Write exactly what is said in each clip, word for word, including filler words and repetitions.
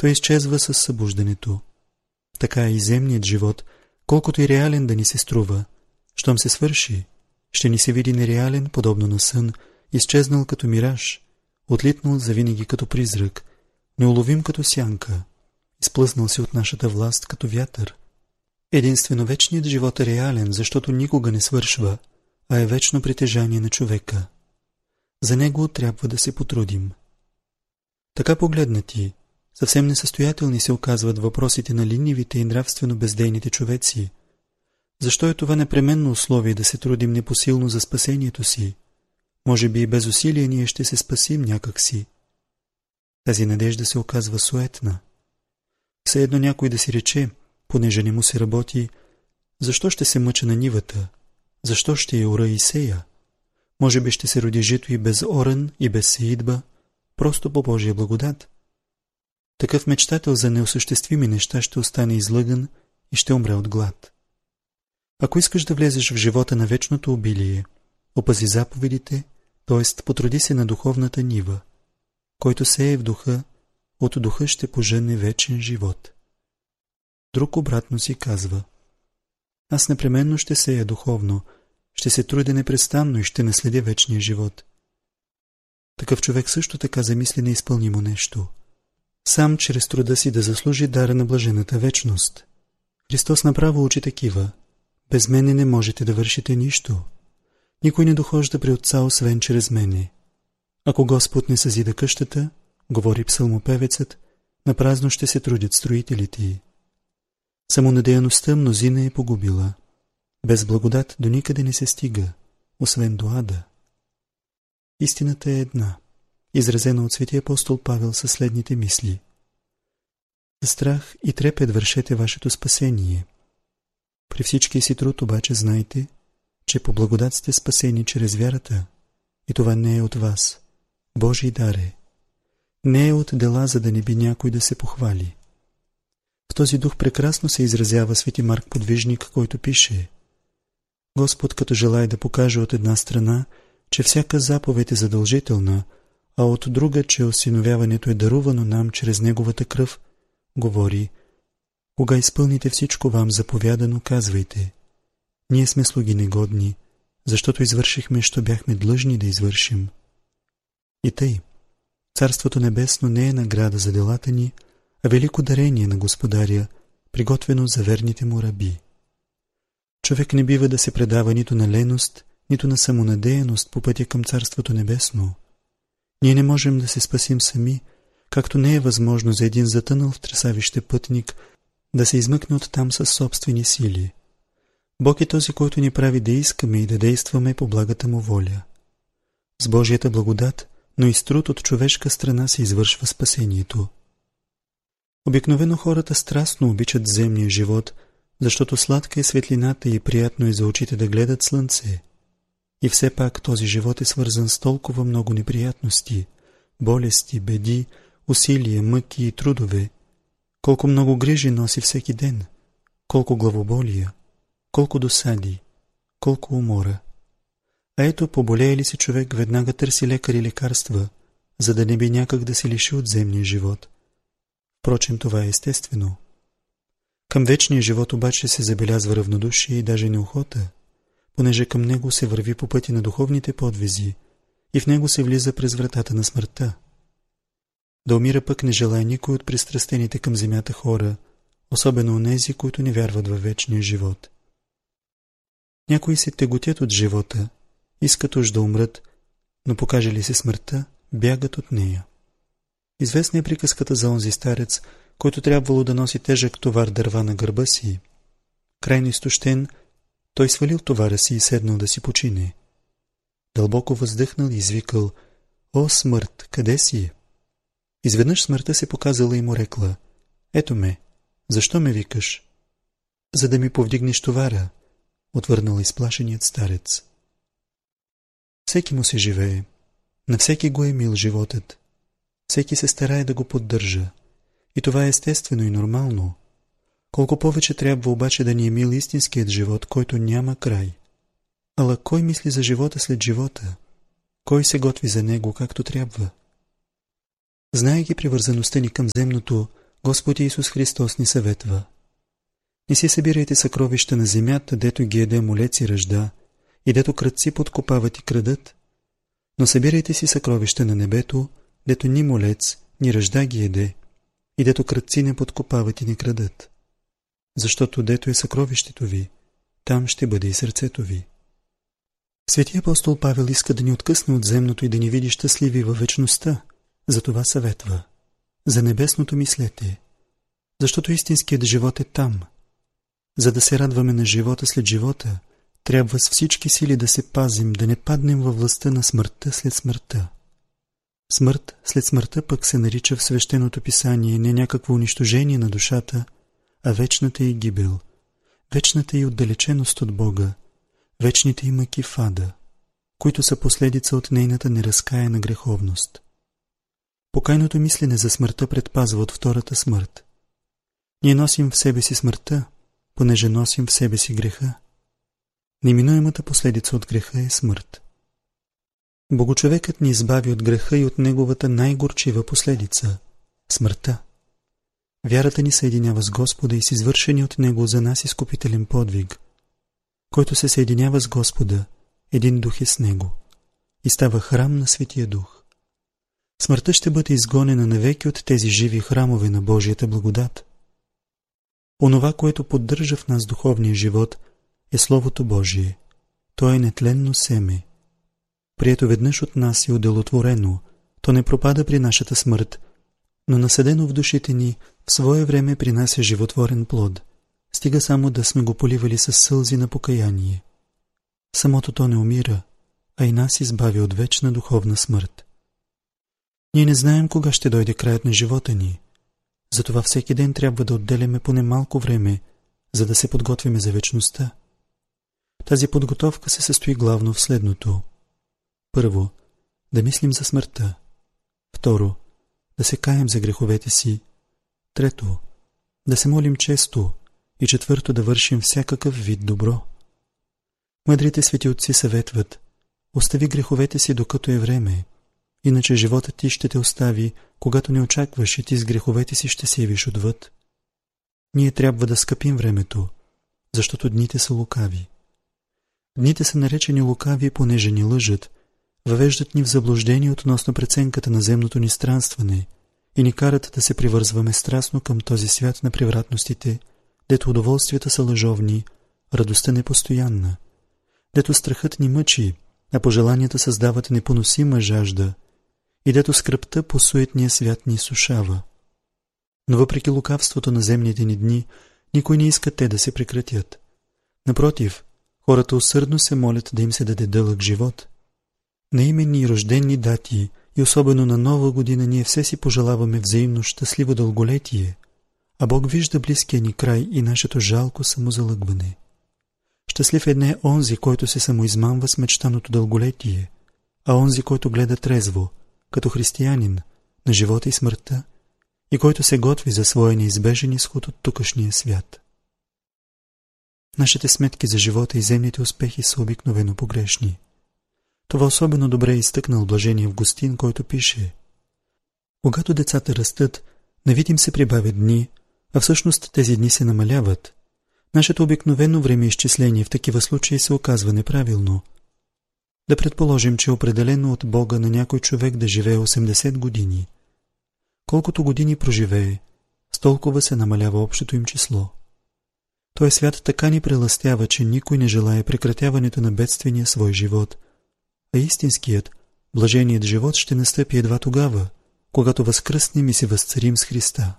Той изчезва с събуждането. Така и земният живот, колкото и реален да ни се струва, щом се свърши, ще ни се види нереален, подобно на сън, изчезнал като мираж, отлитнал завинаги като призрак, неуловим като сянка, изплъзнал се от нашата власт като вятър. Единствено вечният живот е реален, защото никога не свършва, а е вечно притежание на човека. За него трябва да се потрудим. Така погледнати, съвсем несъстоятелни се оказват въпросите на ленивите и нравствено бездейните човеци. Защо е това непременно условие да се трудим непосилно за спасението си? Може би и без усилие ние ще се спасим някак си. Тази надежда се оказва суетна. Все едно някой да си рече, понеже не му се работи, защо ще се мъча на нивата? Защо ще я ора и сея? Може би ще се роди жито и без оран, и без сеидба, просто по Божия благодат. Такъв мечтател за неосъществими неща ще остане излъган и ще умре от глад. Ако искаш да влезеш в живота на вечното обилие, опази заповедите, т.е. потруди се на духовната нива. Който сее в духа, от духа ще пожъне вечен живот. Друг обратно си казва: аз непременно ще сея духовно, ще се трудя непрестанно и ще наследя вечния живот. Такъв човек също така замисли неизпълнимо нещо. Сам чрез труда си да заслужи дара на блажената вечност. Христос направо учи такива: без мене не можете да вършите нищо. Никой не дохожда при Отца, освен чрез мене. Ако Господ не съзида къщата, говори псалмопевецът, напразно ще се трудят строителите й. Самонадеяността мнозина е погубила. Без благодат до никъде не се стига, освен до ада. Истината е една, изразена от светия апостол Павел със следните мисли: за страх и трепет вършете вашето спасение. При всичкия си труд обаче знайте, че по благодат сте спасени чрез вярата, и това не е от вас, Божий дар е. Не е от дела, за да не би някой да се похвали. В този дух прекрасно се изразява свети Марк Подвижник, който пише: Господ, като желае да покаже от една страна, че всяка заповед е задължителна, а от друга, че осиновяването е дарувано нам чрез Неговата кръв, говори: кога изпълните всичко вам заповядано, казвайте: ние сме слуги негодни, защото извършихме, що бяхме длъжни да извършим. И тъй, Царството небесно не е награда за делата ни, а велико дарение на Господаря, приготвено за верните му раби. Човек не бива да се предава нито на леност, нито на самонадеяност по пътя към Царството небесно. Ние не можем да се спасим сами, както не е възможно за един затънал в тресавище пътник да се измъкне оттам със собствени сили. Бог е този, който ни прави да искаме и да действаме по благата му воля. С Божията благодат, но и с труд от човешка страна се извършва спасението. Обикновено хората страстно обичат земния живот, защото сладка е светлината и приятно е за очите да гледат слънце. И все пак този живот е свързан с толкова много неприятности, болести, беди, усилия, мъки и трудове. Колко много грижи носи всеки ден, колко главоболия, колко досади, колко умора. А ето, поболее ли си човек, веднага търси лекар и лекарства, за да не би някак да се лиши от земния живот. Впрочем, това е естествено. Към вечния живот обаче се забелязва равнодушие и даже неохота, понеже към него се върви по пъти на духовните подвизи и в него се влиза през вратата на смъртта. Да умира пък не желая никой от пристрастените към земята хора, особено онези, които не вярват във вечния живот. Някои се теготят от живота, искат уж да умрат, но покаже ли се смъртта, бягат от нея. Известна е приказката за онзи старец, който трябвало да носи тежък товар дърва на гърба си. Крайно изтощен, той свалил товара си и седнал да си почине. Дълбоко въздъхнал и извикал: «О, смърт, къде си?» Изведнъж смъртта се показала и му рекла: «Ето ме, защо ме викаш?» «За да ми повдигнеш товара», отвърнал изплашеният старец. Всеки му се живее, на всеки го е мил животът, всеки се старае да го поддържа, и това е естествено и нормално. Колко повече трябва обаче да ни е мил истинският живот, който няма край. Ала кой мисли за живота след живота? Кой се готви за него както трябва? Знаейки привързаността ни към земното, Господ Исус Христос ни съветва: не си събирайте съкровища на земята, дето ги еде молец и ръжда, и дето крадци подкопават и крадат, но събирайте си съкровища на небето, дето ни молец, ни ръжда ги еде, и дето крадци не подкопават и не крадат. Защото дето е съкровището ви, там ще бъде и сърцето ви. Свети апостол Павел иска да ни откъсне от земното и да ни види щастливи във вечността, затова съветва: за небесното мислете, защото истинският живот е там. За да се радваме на живота след живота, трябва с всички сили да се пазим, да не паднем във властта на смъртта след смъртта. Смърт след смъртта пък се нарича в свещеното писание не някакво унищожение на душата, а вечната й гибел, вечната й отдалеченост от Бога, вечните й мъки в ада, които са последица от нейната неразкаяна греховност. Покайното мислене за смъртта предпазва от втората смърт. Ние носим в себе си смъртта, понеже носим в себе си греха. Неминуемата последица от греха е смърт. Богочовекът ни избави от греха и от неговата най-горчива последица – смъртта. Вярата ни съединява с Господа и с извършени от Него за нас изкупителен подвиг. Който се съединява с Господа, един дух е с Него и става храм на Светия Дух. Смъртта ще бъде изгонена навеки от тези живи храмове на Божията благодат. Онова, което поддържа в нас духовния живот, е Словото Божие. То е нетленно семе. Прието веднъж от нас и уделотворено, то не пропада при нашата смърт, но насадено в душите ни в свое време принася животворен плод. Стига само да сме го поливали с сълзи на покаяние. Самото то не умира, а и нас избави от вечна духовна смърт. Ние не знаем кога ще дойде краят на живота ни. Затова всеки ден трябва да отделяме поне малко време, за да се подготвим за вечността. Тази подготовка се състои главно в следното. Първо, да мислим за смъртта. Второ, да се каем за греховете си. Трето, да се молим често. И четвърто, да вършим всякакъв вид добро. Мъдрите свети отци съветват: остави греховете си докато е време, иначе животът ти ще те остави, когато не очакваш и ти с греховете си ще се явиш отвъд. Ние трябва да скъпим времето, защото дните са лукави. Дните са наречени лукави, понеже ни лъжат, въвеждат ни в заблуждение относно преценката на земното ни странстване и ни карат да се привързваме страстно към този свят на превратностите, дето удоволствията са лъжовни, радостта непостоянна, дето страхът ни мъчи, а пожеланията създават непоносима жажда и дето скръбта по суетния свят ни сушава. Но въпреки лукавството на земните ни дни, никой не иска те да се прекратят. Напротив, хората усърдно се молят да им се даде дълъг живот. На именни и рождени дати и особено на Нова година ние все си пожелаваме взаимно щастливо дълголетие, а Бог вижда близкия ни край и нашето жалко самозалъгване. Щастлив е не онзи, който се самоизмамва с мечтаното дълголетие, а онзи, който гледа трезво, като християнин, на живота и смъртта и който се готви за своя неизбежен изход от тукашния свят. Нашите сметки за живота и земните успехи са обикновено погрешни. Това особено добре е изтъкнал блажения Августин, който пише: когато децата растат, навид се прибавят дни, а всъщност тези дни се намаляват. Нашето обикновено времеизчисление в такива случаи се оказва неправилно. Да предположим, че е определено от Бога на някой човек да живее осемдесет години. Колкото години проживее, с толкова се намалява общото им число. Той свят така ни прелъстява, че никой не желае прекратяването на бедствения свой живот, а истинският, блаженият живот ще настъпи едва тогава, когато възкръснем и се възцарим с Христа.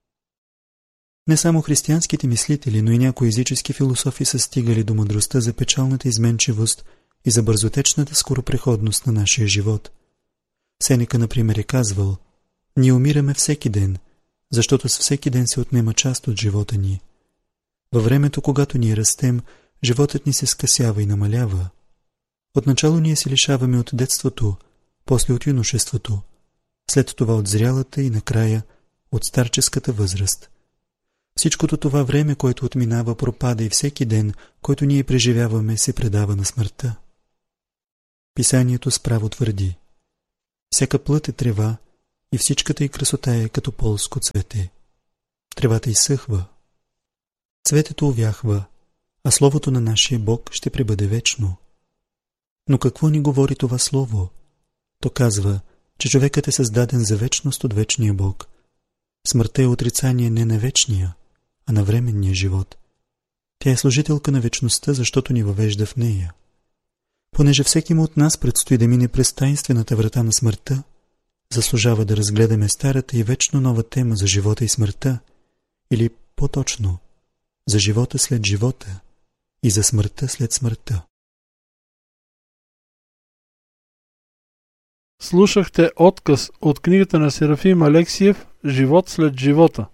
Не само християнските мислители, но и някои езически философи са стигали до мъдростта за печалната изменчивост и за бързотечната скоропреходност на нашия живот. Сенека, например, е казвал: ние умираме всеки ден, защото с всеки ден се отнема част от живота ни. Във времето, когато ние растем, животът ни се скъсява и намалява. Отначало ние се лишаваме от детството, после от юношеството, след това от зрялата и накрая от старческата възраст. Всичкото това време, което отминава, пропада и всеки ден, който ние преживяваме, се предава на смъртта. Писанието справо твърди: всяка плът е трева и всичката й красота е като полско цвете. тревата изсъхва. Цветето увяхва, а словото на нашия Бог ще пребъде вечно. Но какво ни говори това слово? То казва, че човекът е създаден за вечност от вечния Бог. Смъртта е отрицание не на вечния, а на временния живот. Тя е служителка на вечността, защото ни въвежда в нея. Понеже всеки му от нас предстои да мине през таинствената врата на смъртта, заслужава да разгледаме старата и вечно нова тема за живота и смъртта, или по-точно, за живота след живота и за смъртта след смъртта. Слушахте отказ от книгата на Серафим Алексиев «Живот след живота».